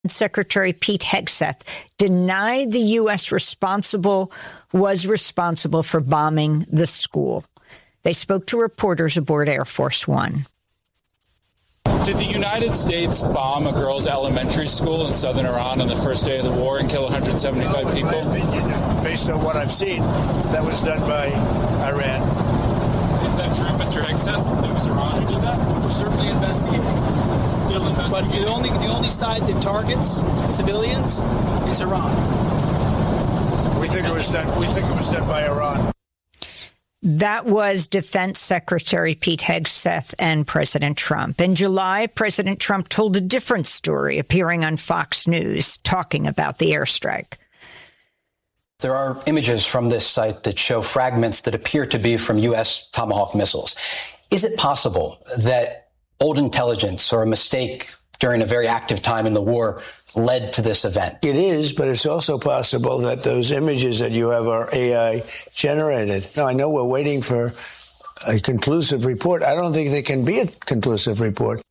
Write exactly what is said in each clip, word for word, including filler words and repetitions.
Secretary Pete Hegseth denied the U S responsible was responsible for bombing the school. They spoke to reporters aboard Air Force One. Did the United States bomb a girls' elementary school in southern Iran on the first day of the war and kill one hundred seventy-five people? Based on what I've seen, that was done by Iran. Is that true, Mister Hegseth? It was Iran who did that? We're certainly investigating. Still investigating. But the only, the only side that targets civilians is Iran. We think it was done. We think it was done by Iran. That was Defense Secretary Pete Hegseth and President Trump. In July, President Trump told a different story, appearing on Fox News, talking about the airstrike. There are images from this site that show fragments that appear to be from U S Tomahawk missiles. Is it possible that old intelligence or a mistake during a very active time in the war led to this event? It is, but it's also possible that those images that you have are A I generated. Now, I know we're waiting for a conclusive report. I don't think there can be a conclusive report.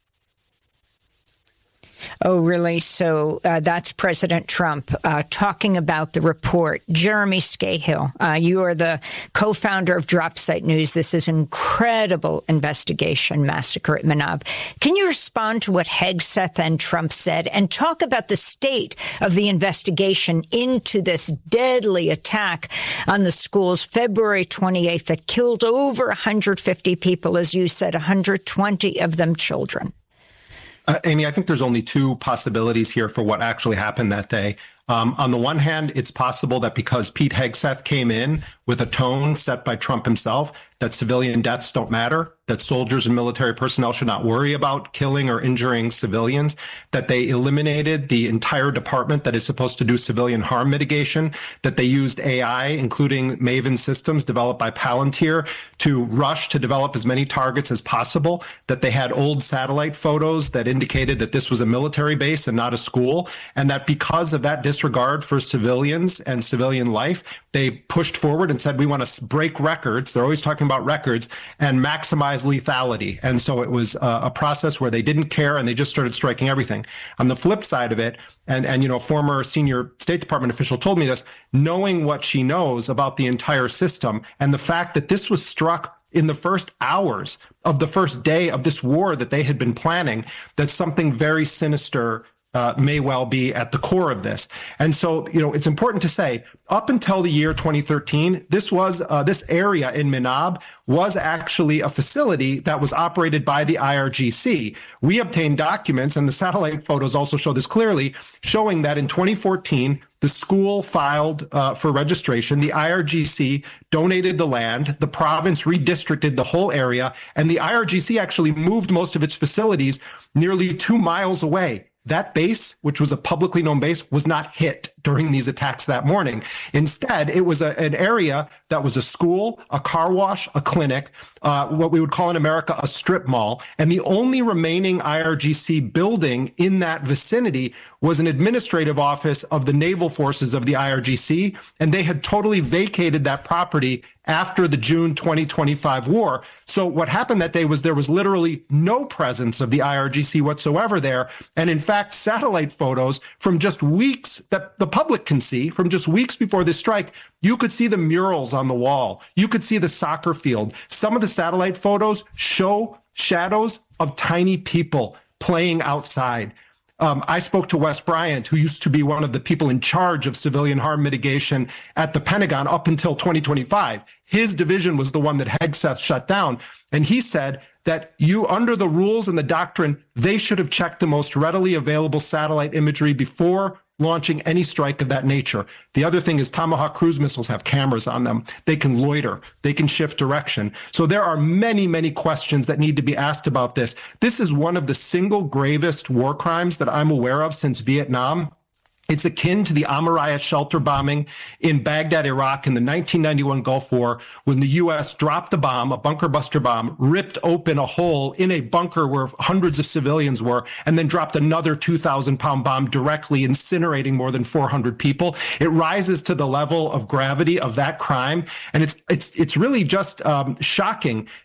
Oh, really? So uh, that's President Trump uh, talking about the report. Jeremy Scahill, uh, you are the co-founder of Dropsite News. This is an incredible investigation, massacre at Manab. Can you respond to what Hegseth and Trump said and talk about the state of the investigation into this deadly attack on the schools February twenty-eighth that killed over one hundred fifty people, as you said, one hundred twenty of them children? Uh, Amy, I think there's only two possibilities here for what actually happened that day. Um, on the one hand, it's possible that because Pete Hegseth came in with a tone set by Trump himself, that civilian deaths don't matter, that soldiers and military personnel should not worry about killing or injuring civilians, that they eliminated the entire department that is supposed to do civilian harm mitigation, that they used A I, including Maven systems developed by Palantir, to rush to develop as many targets as possible, that they had old satellite photos that indicated that this was a military base and not a school, and that because of that disregard for civilians and civilian life, they pushed forward and said, we want to break records. They're always talking about records and maximize lethality. And so it was uh, a process where they didn't care and they just started striking everything. On the flip side of it, and, and, you know, former senior State Department official told me this, knowing what she knows about the entire system and the fact that this was struck in the first hours of the first day of this war that they had been planning, that something very sinister Uh, may well be at the core of this. And so, you know, it's important to say, up until the year twenty thirteen, this was, uh, this area in Manab was actually a facility that was operated by the I R G C. We obtained documents, and the satellite photos also show this clearly, showing that in twenty fourteen, the school filed uh, for registration. The I R G C donated the land. The province redistricted the whole area, and the I R G C actually moved most of its facilities nearly two miles away. That base, which was a publicly known base, was not hit during these attacks that morning. Instead, it was a, an area that was a school, a car wash, a clinic, uh, what we would call in America a strip mall. And the only remaining I R G C building in that vicinity was an administrative office of the naval forces of the I R G C. And they had totally vacated that property after the June twenty twenty-five war. So what happened that day was there was literally no presence of the I R G C whatsoever there. And in fact, satellite photos from just weeks that the public can see, from just weeks before this strike, you could see the murals on the wall. You could see the soccer field. Some of the satellite photos show shadows of tiny people playing outside. Um, I spoke to Wes Bryant, who used to be one of the people in charge of civilian harm mitigation at the Pentagon up until twenty twenty-five. His division was the one that Hegseth shut down. And he said that you, under the rules and the doctrine, they should have checked the most readily available satellite imagery before launching any strike of that nature. The other thing is Tomahawk cruise missiles have cameras on them. They can loiter. They can shift direction. So there are many, many questions that need to be asked about this. This is one of the single gravest war crimes that I'm aware of since Vietnam. It's akin to the Amaraya shelter bombing in Baghdad, Iraq in the nineteen ninety-one Gulf War, when the U S dropped a bomb, a bunker buster bomb, ripped open a hole in a bunker where hundreds of civilians were, and then dropped another two thousand pound bomb directly, incinerating more than four hundred people. It rises to the level of gravity of that crime. And it's, it's, it's really just um, shocking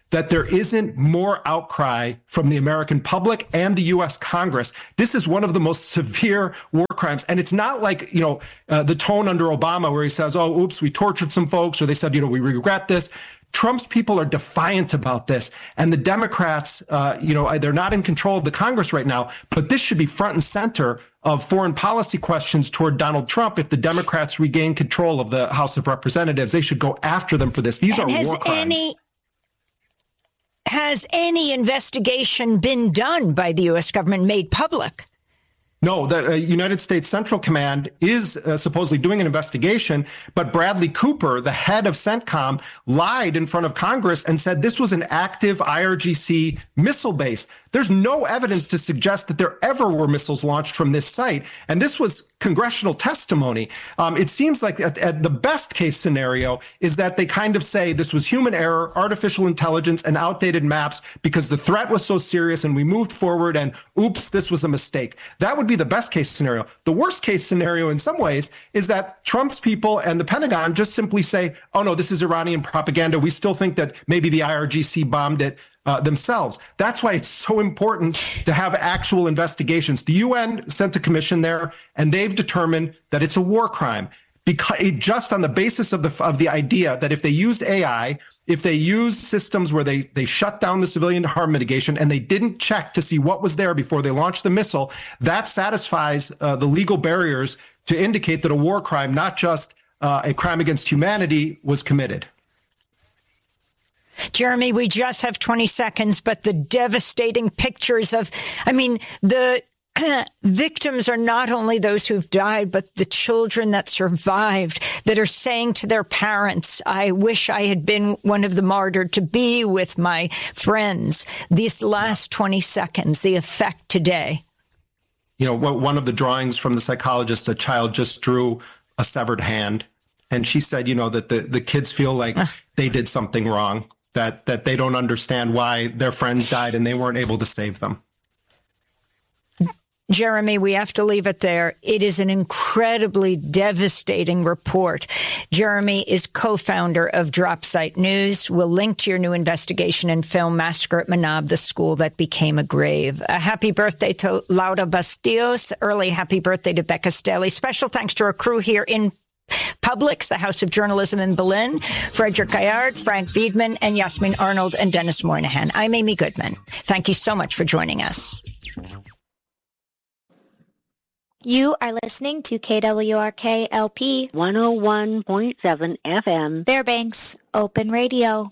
that there isn't more outcry from the American public and the U S Congress. This is one of the most severe war crimes. And it's not like, you know, uh, the tone under Obama where he says, oh, oops, we tortured some folks, or they said, you know, we regret this. Trump's people are defiant about this. And the Democrats, uh, you know, they're not in control of the Congress right now, but this should be front and center of foreign policy questions toward Donald Trump. If the Democrats regain control of the House of Representatives, they should go after them for this. These and are war crimes. Any, has any investigation been done by the U S government, made public? No, the uh, United States Central Command is uh, supposedly doing an investigation, but Bradley Cooper, the head of CENTCOM, lied in front of Congress and said this was an active I R G C missile base. There's no evidence to suggest that there ever were missiles launched from this site. And this was congressional testimony. Um, it seems like at, at the best case scenario is that they kind of say this was human error, artificial intelligence, and outdated maps because the threat was so serious and we moved forward and oops, this was a mistake. That would be the best case scenario. The worst case scenario in some ways is that Trump's people and the Pentagon just simply say, oh no, this is Iranian propaganda. We still think that maybe the I R G C bombed it uh, themselves. That's why it's so important to have actual investigations. The U N sent a commission there and they've determined that it's a war crime because it, just on the basis of the of the idea that if they used A I, if they used systems where they, they shut down the civilian harm mitigation and they didn't check to see what was there before they launched the missile, that satisfies uh, the legal barriers to indicate that a war crime, not just uh, a crime against humanity, was committed. Jeremy, we just have twenty seconds, but the devastating pictures of, I mean, the victims are not only those who've died, but the children that survived that are saying to their parents, I wish I had been one of the martyred to be with my friends. These last twenty seconds, the effect today. You know, one of the drawings from the psychologist, a child just drew a severed hand. And she said, you know, that the, the kids feel like they did something wrong, that that they don't understand why their friends died and they weren't able to save them. Jeremy, we have to leave it there. It is an incredibly devastating report. Jeremy is co-founder of Dropsite News. We'll link to your new investigation and film, Massacre at Manab, the school that became a grave. A happy birthday to Laura Bastillos. Early happy birthday to Becca Stelly. Special thanks to our crew here in Publix, the House of Journalism in Berlin, Frederick Gaillard, Frank Wiedmann, and Yasmin Arnold and Dennis Moynihan. I'm Amy Goodman. Thank you so much for joining us. You are listening to K W R K L P one oh one point seven F M, Fairbanks Open Radio.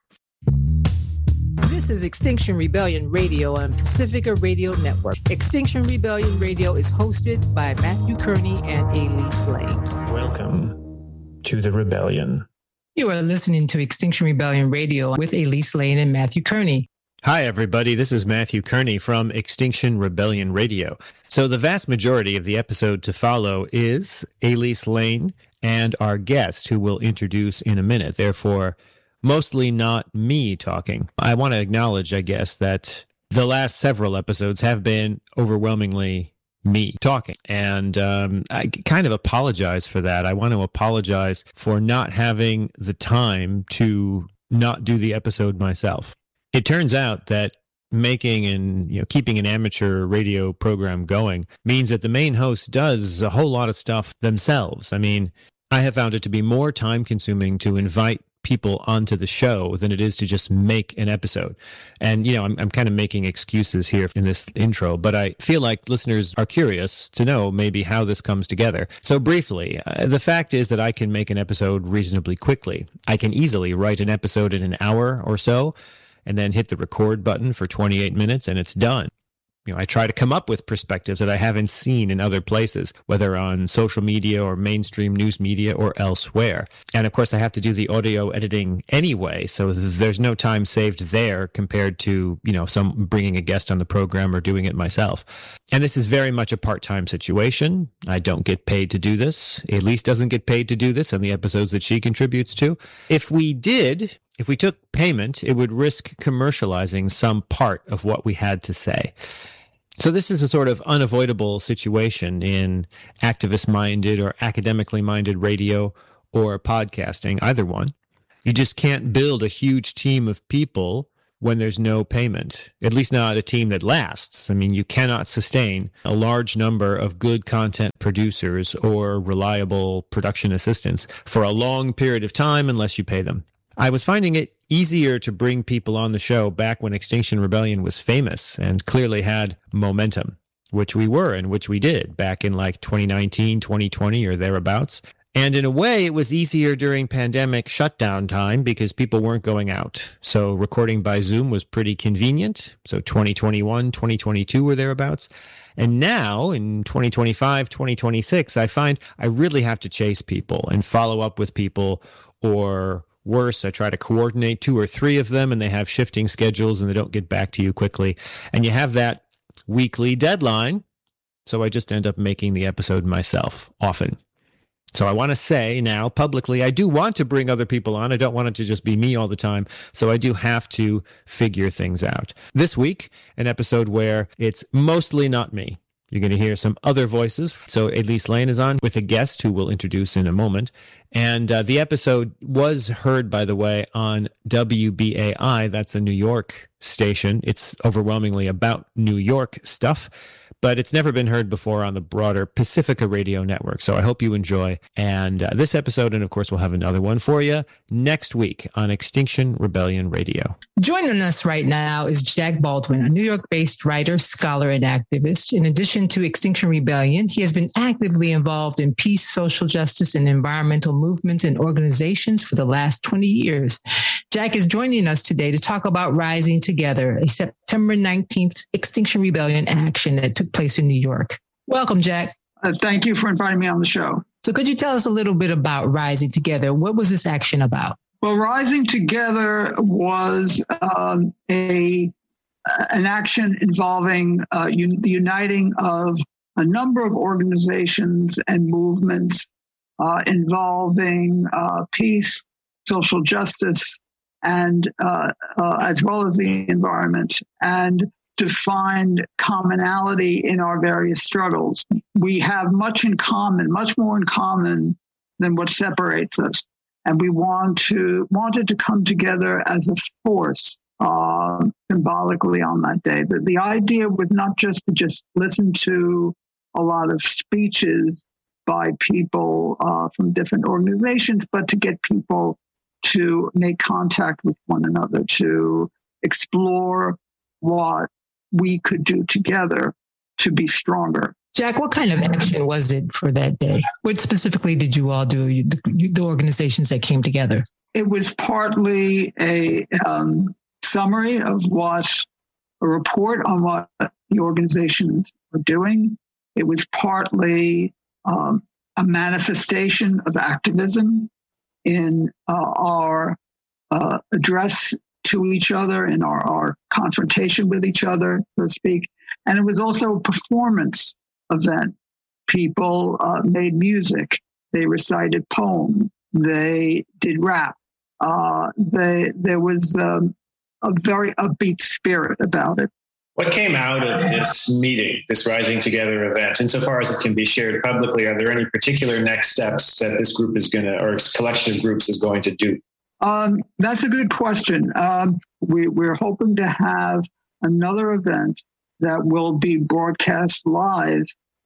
This is Extinction Rebellion Radio on Pacifica Radio Network. Extinction Rebellion Radio is hosted by Matthew Kearney and Elise Lane. Welcome to the rebellion. You are listening to Extinction Rebellion Radio with Elise Lane and Matthew Kearney. Hi, everybody. This is Matthew Kearney from Extinction Rebellion Radio. So the vast majority of the episode to follow is Elise Lane and our guest, who we'll introduce in a minute. Therefore, mostly not me talking. I want to acknowledge, I guess, that the last several episodes have been overwhelmingly me talking. And um, I kind of apologize for that. I want to apologize for not having the time to not do the episode myself. It turns out that making and you know keeping an amateur radio program going means that the main host does a whole lot of stuff themselves. I mean, I have found it to be more time consuming to invite people onto the show than it is to just make an episode. And, you know, I'm, I'm kind of making excuses here in this intro, but I feel like listeners are curious to know maybe how this comes together. So briefly, uh, the fact is that I can make an episode reasonably quickly. I can easily write an episode in an hour or so, and then hit the record button for twenty-eight minutes, and it's done. You know, I try to come up with perspectives that I haven't seen in other places, whether on social media or mainstream news media or elsewhere. And of course, I have to do the audio editing anyway, so there's no time saved there compared to, you know, some bringing a guest on the program or doing it myself. And this is very much a part-time situation. I don't get paid to do this. Elise doesn't get paid to do this on the episodes that she contributes to. If we did, if we took payment, it would risk commercializing some part of what we had to say. So this is a sort of unavoidable situation in activist-minded or academically minded radio or podcasting, either one. You just can't build a huge team of people when there's no payment, at least not a team that lasts. I mean, you cannot sustain a large number of good content producers or reliable production assistants for a long period of time unless you pay them. I was finding it easier to bring people on the show back when Extinction Rebellion was famous and clearly had momentum, which we were and which we did back in like twenty nineteen, twenty twenty or thereabouts. And in a way, it was easier during pandemic shutdown time because people weren't going out. So recording by Zoom was pretty convenient. So twenty twenty-one, twenty twenty-two or thereabouts. And now in twenty twenty-five, twenty twenty-six, I find I really have to chase people and follow up with people, or worse, I try to coordinate two or three of them and they have shifting schedules and they don't get back to you quickly. And you have that weekly deadline. So I just end up making the episode myself often. So I want to say now publicly, I do want to bring other people on. I don't want it to just be me all the time. So I do have to figure things out. This week, an episode where it's mostly not me. You're going to hear some other voices. So Elise Lane is on with a guest who we'll introduce in a moment. And uh, the episode was heard, by the way, on W B A I. That's a New York station. It's overwhelmingly about New York stuff, but it's never been heard before on the broader Pacifica radio network. So I hope you enjoy. And uh, this episode, and of course, we'll have another one for you next week on Extinction Rebellion Radio. Joining us right now is Jack Baldwin, a New York-based writer, scholar, and activist. In addition to Extinction Rebellion, he has been actively involved in peace, social justice, and environmental movements and organizations for the last twenty years. Jack is joining us today to talk about Rising Together, a September nineteenth Extinction Rebellion action that took place in New York. Welcome, Jack. Uh, thank you for inviting me on the show. So could you tell us a little bit about Rising Together? What was this action about? Well, Rising Together was um, a an action involving uh, un- the uniting of a number of organizations and movements uh, involving uh, peace, social justice, and uh, uh, as well as the environment, and to find commonality in our various struggles. We have much in common, much more in common than what separates us. And we want to wanted to come together as a force uh, symbolically on that day. But the idea was not just to just listen to a lot of speeches by people uh, from different organizations, but to get people to make contact with one another, to explore what we could do together to be stronger. Jack, what kind of action was it for that day? What specifically did you all do, you, the, the organizations that came together? It was partly a um, summary of what, a report on what the organizations were doing. It was partly um, a manifestation of activism in uh, our uh, address to each other, in our, our confrontation with each other, so to speak. And it was also a performance event. People uh, made music. They recited poems. They did rap. Uh, they, there was um, a very upbeat spirit about it. What came out of this meeting, this Rising Together event, insofar as it can be shared publicly, are there any particular next steps that this group is going to, or collection of groups is going to do? Um, that's a good question. Um, we, we're hoping to have another event that will be broadcast live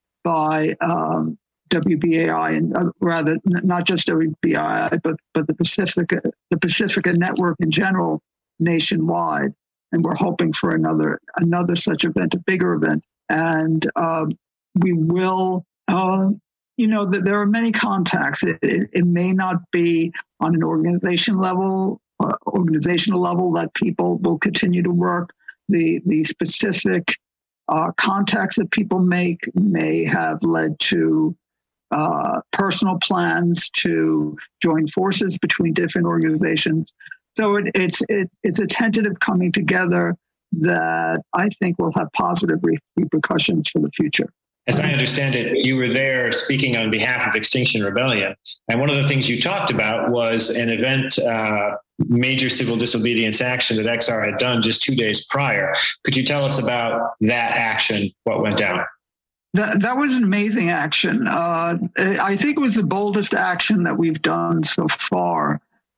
by um, W B A I, and uh, rather n- not just W B A I, but but the Pacifica, the Pacifica Network in general, nationwide. And we're hoping for another another such event, a bigger event. And um, we will, uh, you know, that there are many contacts. It, it, it may not be on an organization level, uh, organizational level, that people will continue to work. The the specific uh, contacts that people make may have led to uh, personal plans to join forces between different organizations. So it, it's it, it's a tentative coming together that I think will have positive re- repercussions for the future. As I understand it, you were there speaking on behalf of Extinction Rebellion. And one of the things you talked about was an event, uh, major civil disobedience action that X R had done just two days prior. Could you tell us about that action, what went down? That, that was an amazing action. Uh, I think it was the boldest action that we've done so far.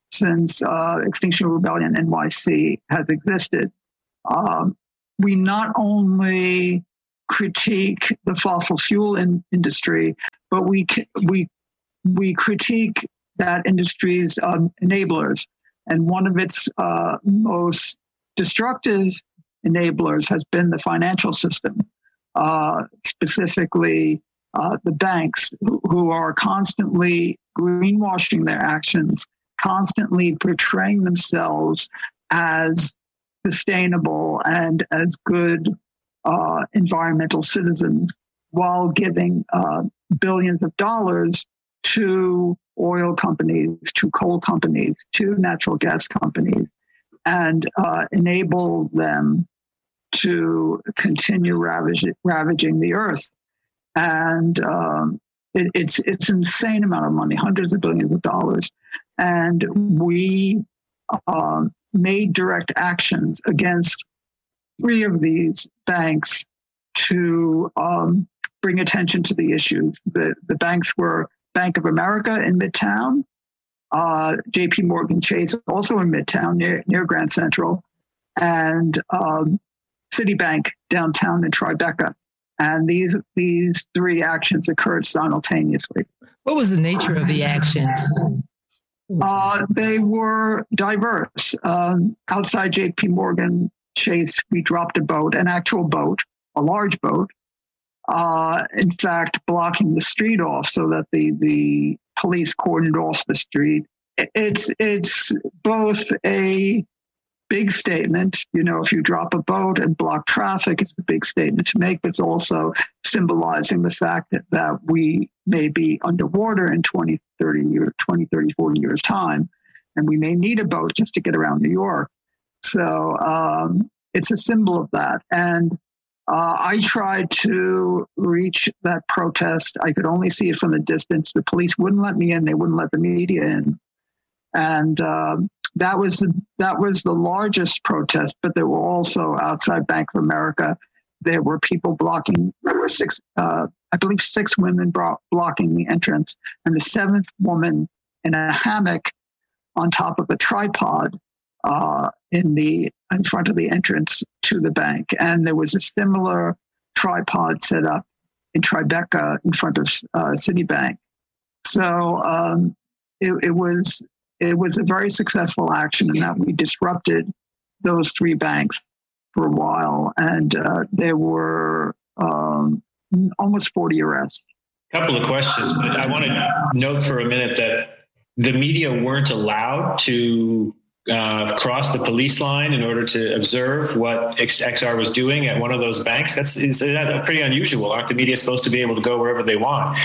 since uh, Extinction Rebellion N Y C has existed. Um, we not only critique the fossil fuel in, industry, but we we we critique that industry's um, enablers. And one of its uh, most destructive enablers has been the financial system, uh, specifically uh, the banks, who, who are constantly greenwashing their actions, constantly portraying themselves as sustainable and as good uh, environmental citizens, while giving uh, billions of dollars to oil companies, to coal companies, to natural gas companies, and uh, enable them to continue ravage, ravaging the earth. And um, it, it's it's an insane amount of money, hundreds of billions of dollars. And we um, made direct actions against three of these banks to um, bring attention to the issues. The, the banks were Bank of America in Midtown, uh, J P Morgan Chase also in Midtown near, near Grand Central, and um, Citibank downtown in Tribeca. And these these three actions occurred simultaneously. What was the nature of the actions? Uh, they were diverse. Um, outside J P Morgan Chase, we dropped a boat, an actual boat, a large boat, uh, in fact, blocking the street off so that the, the police cordoned off the street. It's, it's both a big statement. You know, if you drop a boat and block traffic, it's a big statement to make, but it's also symbolizing the fact that, that we may be underwater in twenty, thirty years, twenty, thirty, forty years time, and we may need a boat just to get around New York. So um, it's a symbol of that. And uh, I tried to reach that protest. I could only see it from the distance. The police wouldn't let me in. They wouldn't let the media in. And um, that was the, that was the largest protest, but there were also outside Bank of America, there were people blocking, there were six, uh, I believe six women brought, blocking the entrance, and the seventh woman in a hammock on top of a tripod uh, in the in front of the entrance to the bank. And there was a similar tripod set up in Tribeca in front of uh, Citibank. So um, it, it was it was a very successful action in that we disrupted those three banks for a while, and uh, there were um, almost forty arrests. A couple of questions, but I want to note for a minute that the media weren't allowed to uh, cross the police line in order to observe what X R was doing at one of those banks. That's is that pretty unusual. Aren't the media supposed to be able to go wherever they want?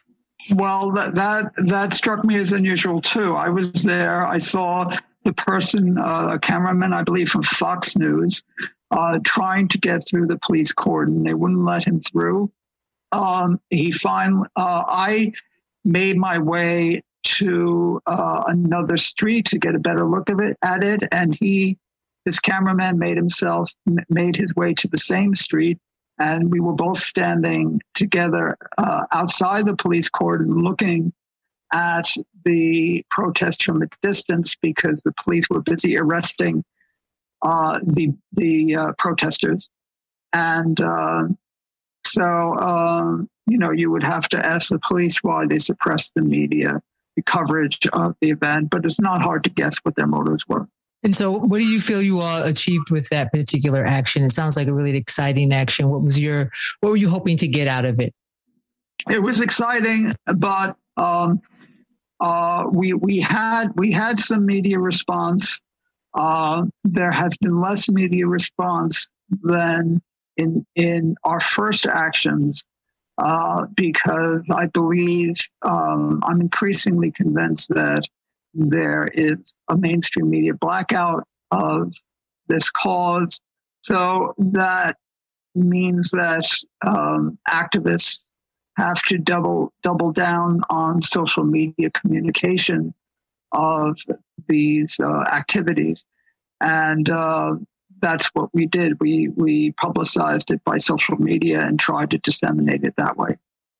Well, that that, that struck me as unusual too. I was there. I saw the person, uh, a cameraman, I believe from Fox News, uh, trying to get through the police cordon. They wouldn't let him through. Um, he finally, uh, I made my way to uh, another street to get a better look of it at it, and he, this cameraman, made himself made his way to the same street, and we were both standing together uh, outside the police cordon, looking at the protest from a distance because the police were busy arresting uh, the the uh, protesters, and uh, so um, you know you would have to ask the police why they suppressed the media, the coverage of the event, but it's not hard to guess what their motives were. And so what do you feel you all achieved with that particular action? It sounds like a really exciting action. What was your, what were you hoping to get out of it? It was exciting, but um, uh, we we had we had some media response. Uh, there has been less media response than in in our first actions. Uh, because I believe um, I'm increasingly convinced that there is a mainstream media blackout of this cause. So that means that um, activists have to double double down on social media communication of these uh, activities, and uh, that's what we did. We we publicized it by social media and tried to disseminate it that way.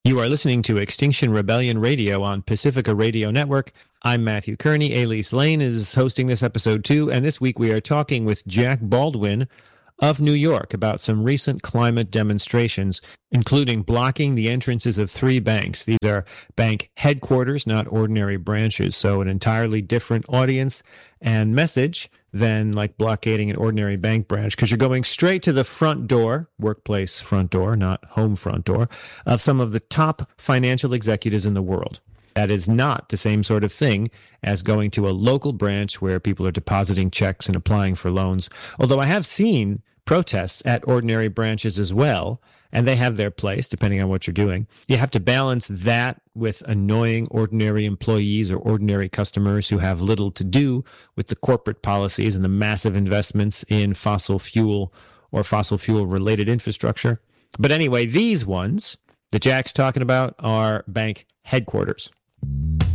You are listening to Extinction Rebellion Radio on Pacifica Radio Network. I'm Matthew Kearney. Elise Lane is hosting this episode too, and this week we are talking with Jack Baldwin of New York about some recent climate demonstrations, including blocking the entrances of three banks. These are bank headquarters, not ordinary branches, so an entirely different audience and message than like blockading an ordinary bank branch, because you're going straight to the front door, workplace front door, not home front door, of some of the top financial executives in the world. That is not the same sort of thing as going to a local branch where people are depositing checks and applying for loans. Although I have seen protests at ordinary branches as well, and they have their place depending on what you're doing. You have to balance that with annoying ordinary employees or ordinary customers who have little to do with the corporate policies and the massive investments in fossil fuel or fossil fuel related infrastructure. But anyway, these ones that Jack's talking about are bank headquarters.